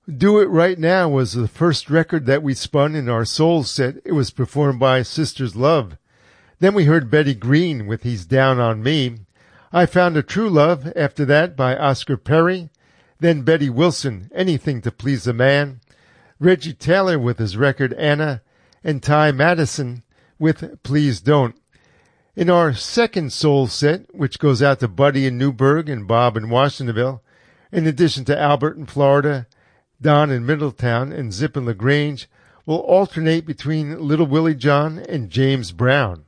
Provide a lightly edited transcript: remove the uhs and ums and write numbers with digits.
Do It Right Now was the first record that we spun in our soul set. It was performed by Sisters Love. Then we heard Betty Green with He's Down on Me. I Found a True Love after that by Oscar Perry. Then Betty Wilson, Anything to Please a Man. Reggie Taylor with his record Anna. And Ty Madison with Please Don't. In our second soul set, which goes out to Buddy in Newburgh and Bob in Washingtonville, in addition to Albert in Florida, Don in Middletown, and Zip in LaGrange, will alternate between Little Willie John and James Brown.